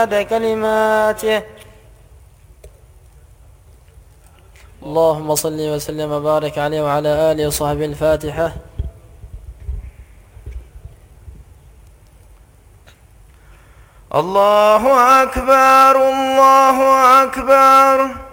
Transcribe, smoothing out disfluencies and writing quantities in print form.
كلماته. اللهم صل وسلم وبارك عليه وعلى آله وصحبه. الفاتحة. الله أكبر الله أكبر.